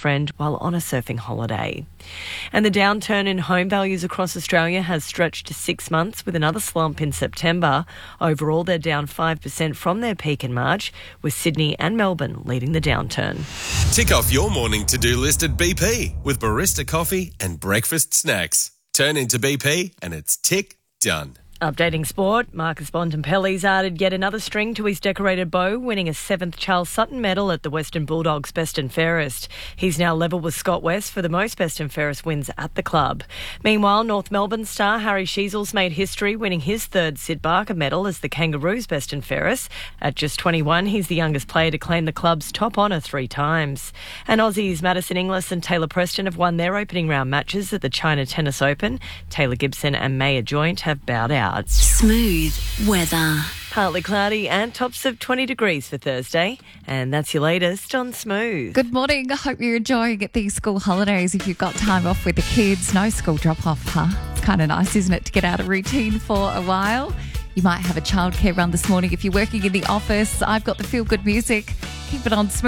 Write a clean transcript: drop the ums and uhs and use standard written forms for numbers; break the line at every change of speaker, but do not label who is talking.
friend while on a surfing holiday. And the downturn in home values across Australia has stretched to 6 months, with another slump in September. Overall, they're down 5% from their peak in March, with Sydney and Melbourne leading the downturn.
Tick off your morning to-do list at BP with barista coffee and breakfast snacks. Turn into BP and it's tick done.
Updating sport, Marcus Bontempelli's added yet another string to his decorated bow, winning a 7th Charles Sutton medal at the Western Bulldogs Best and Fairest. He's now level with Scott West for the most Best and Fairest wins at the club. Meanwhile, North Melbourne star Harry Sheasels made history, winning his 3rd Sid Barker medal as the Kangaroos Best and Fairest. At just 21, he's the youngest player to claim the club's top honour 3 times. And Aussies Madison Inglis and Taylor Preston have won their opening round matches at the China Tennis Open. Taylor Gibson and Maya Joint have bowed out.
Smooth weather.
Partly cloudy and tops of 20 degrees for Thursday. And that's your latest on Smooth.
Good morning. I hope you're enjoying these school holidays. If you've got time off with the kids, no school drop-off, huh? It's kind of nice, isn't it, to get out of routine for a while? You might have a childcare run this morning. If you're working in the office, I've got the feel-good music. Keep it on Smooth.